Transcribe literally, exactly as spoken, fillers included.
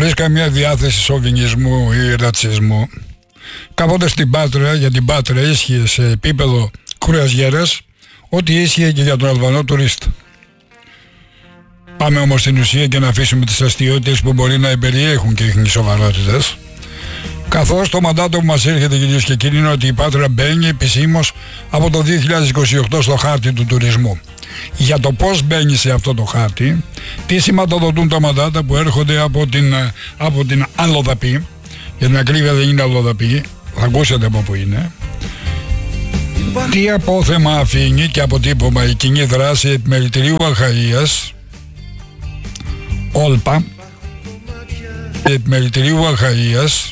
χωρίς καμία διάθεση σοβινισμού ή ρατσισμού. Κάποτε στην Πάτρα, για την Πάτρα ίσχυε σε επίπεδο κρουαζιέρας ό,τι ίσχυε και για τον Αλβανό τουρίστα. Πάμε όμως στην ουσία και να αφήσουμε τις αστιότητες που μπορεί να περιέχουν και οι σοβαρότητες. Καθώς το μαντάτο που μας έρχεται, κυρίες και κύριοι, είναι ότι η Πάτρα μπαίνει επισήμως από το δύο χιλιάδες είκοσι οκτώ στο χάρτη του τουρισμού. Για το πώς μπαίνει σε αυτό το χάρτη, τι σηματοδοτούν τα μαντάτα που έρχονται από την, από την Αλλοδαπή, για την ακρίβεια δεν είναι Αλλοδαπή, θα ακούσετε από που είναι, τι απόθεμα αφήνει και αποτύπωμα η κοινή δράση επιμελητηρίου Αχαΐας, Όλπα, επιμελητηρίου Αχαΐας,